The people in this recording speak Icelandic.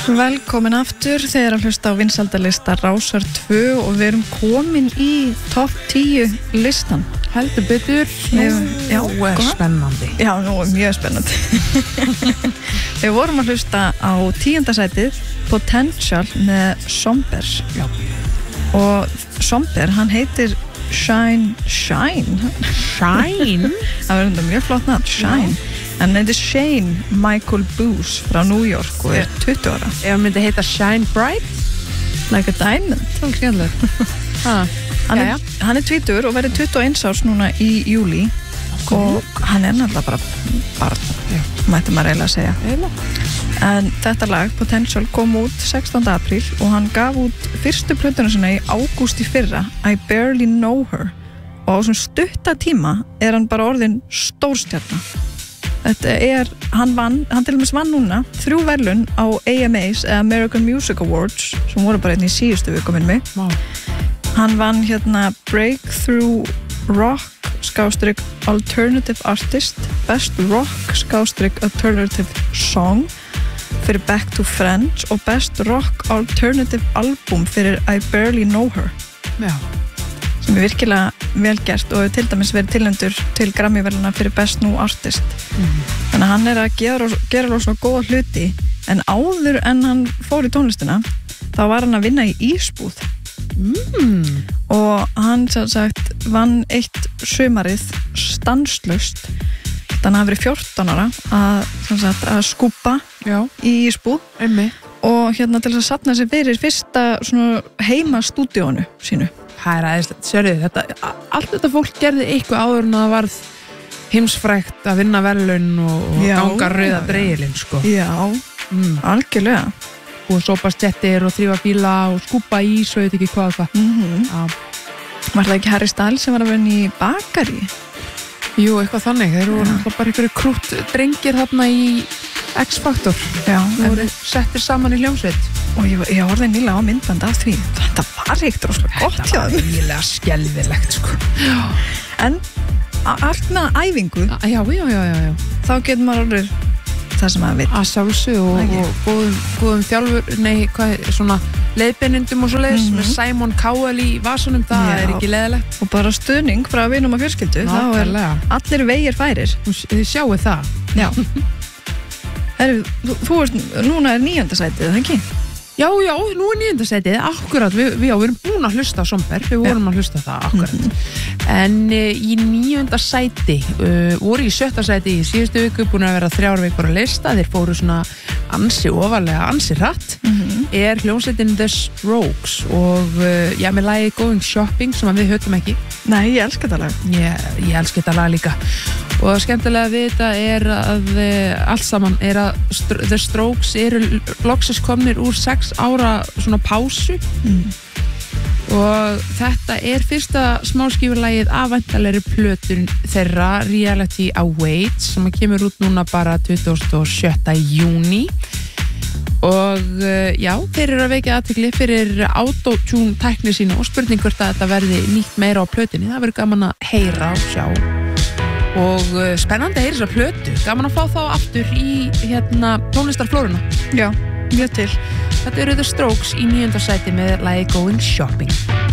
Velkomin aftur, þið að hlusta á vinsældalista Rásar 2 og við erum komin í topp 10 listan. Heldur betur. Já, spennandi. Já, nú er mjög spennandi. Við vorum að hlusta á 10. sætið Potential með Somber. Já. Og Somber, hann heitir Shine. Það verður mjög flott nafn, Shine. Já. En þetta er Shane Michael Booth frá New York og er 20 ára. Ef hann myndi heita Shine Bright Like a Diamond. Það er skemmtilegt. Hann er 20 og verður 21 árs núna í júli og hann er náttúrulega bara barn, mætti maður eiginlega að segja. En þetta lag, Potential, kom út 16. apríl og hann gaf út fyrstu plötuna sinna í ágúst í fyrra, I Barely Know Her, og á svona stutta tíma er hann bara orðin stórstjarna. Þetta er, hann til og með vann núna 3 verðlaun á AMAs, American Music Awards, sem voru bara í síðustu viku minn mig. Wow. Hann vann Breakthrough Rock / Alternative Artist, Best Rock / Alternative Song fyrir Back to Friends og Best Rock Alternative Album fyrir I Barely Know Her. Já. Sem er virkilega vel gert og til dæmis verið tilnefndur til Grammy-verðlauna fyrir Best New Artist. Þannig að hann er að gera rosalega góða hluti, en áður en hann fór í tónlistina þá var hann að vinna í ísbúð. Og hann sem sagt vann eitt sumarið stanslaust. Þannig að hann hafi verið 14 ára að skúpa í ísbúð. Og til þess að safna sig fyrir fyrsta heimastúdíónu sínu. Það er aðeinslega, sérðu, allt þetta fólk gerði eitthvað áður en það varð heimsfrægt að vinna verðlaun og ganga rauða dreigilinn, sko. Já, algjörlega. Og sópast jettir og þrífa bíla og skúpa ís og veit ekki hvað. Var það ekki Harry Styles sem var að vinna í bakari? Jú, eitthvað þannig. Þeir voru bara einhverju krútt drengir þarna í X-Factor. Já. Þeir voru settir saman í hljómsveit. Og ég orðið nýlega á myndband af því. Þetta var ekkert rosalega gott hjá þeim. Þetta var nýlega skelfilegt, sko. En allt með æfingu. Já. Þá getur maður orðið það sem maður vill. Að sjálfsög og góðum þjálfur, svona leiðbeinindum og svo leiðis með Simon Cowell í vasunum, það er ekki leiðilegt. Og bara stuðning frá vinum og fjölskyldu, þá er allir vegir færir. Þið sjáu það. Já. Þú veist, núna er 9. sætið, það ekki? Já, nú er 9. sætið, akkurat, við erum búin að hlusta á Somber, við vorum að hlusta það, akkurat. En í 9. sæti, voru í 7. sæti í síðustu viku, búin að vera 3 vikur að lista, þeir fóru svona ofarlega ansi hratt, er hljómsveitin The Strokes og með lagið Going Shopping, sem við höfum ekki. Nei, ég elska þetta lag. Ég elska þetta lag líka. Og skemmtilega við þetta er að allt saman er að The Strokes eru loksins komnir úr 6 ára svona pásu og þetta er fyrsta smáskífurlagið af væntanlegri plötun þeirra Reality Awaits sem kemur út núna bara 27. júní og þeir eru að vekja athygli fyrir autotune tækni sína og spurning hvort að þetta verði nýtt meira á plötunni, það verður gaman að heyra og sjá og spennandi að heyra þessa plötu, gaman að fá þá aftur í tónlistarflóruna. Já, mjög til. Þetta eru The Strokes í 9. sæti með lagið Going Shopping.